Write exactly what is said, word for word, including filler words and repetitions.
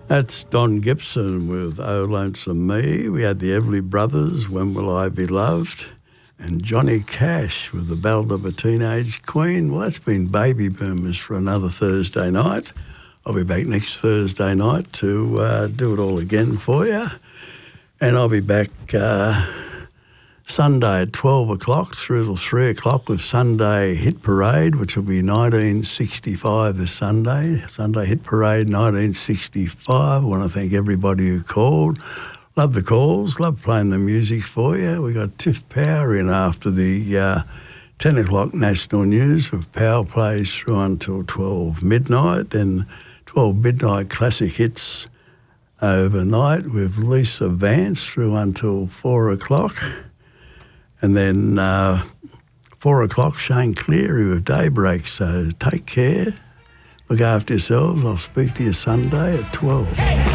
That's Don Gibson with Oh Lonesome Me. We had the Everly Brothers, When Will I Be Loved? And Johnny Cash with The Ballad of a Teenage Queen. Well, that's been Baby Boomers for another Thursday night. I'll be back next Thursday night to uh, do it all again for you. And I'll be back uh, Sunday at twelve o'clock through till three o'clock with Sunday Hit Parade, which will be nineteen sixty-five this Sunday. Sunday Hit Parade nineteen sixty-five. I want to thank everybody who called. Love the calls, love playing the music for you. We got Tiff Power in after the uh, ten o'clock national news with Power plays through until twelve midnight. Then twelve midnight classic hits overnight with Lisa Vance through until four o'clock. And then uh, four o'clock, Shane Cleary with Daybreak. So take care, look after yourselves. I'll speak to you Sunday at twelve.